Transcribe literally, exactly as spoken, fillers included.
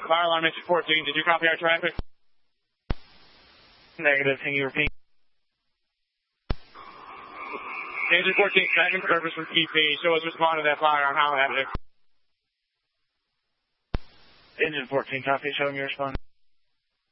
Fire alarm engine fourteen, did you copy our traffic? Negative, can you repeat? Engine fourteen, second service from T P. Show us respond to that fire on Holland Avenue. Engine fourteen, copy, show me your response.